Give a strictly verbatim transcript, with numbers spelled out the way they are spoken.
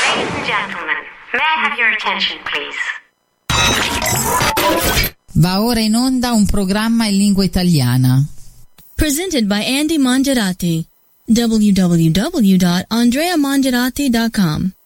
Ladies and gentlemen, may I have your attention, please? Va ora in onda un programma in lingua italiana. Presented by Andy Mangiarati. w w w dot andrea mangiarati dot com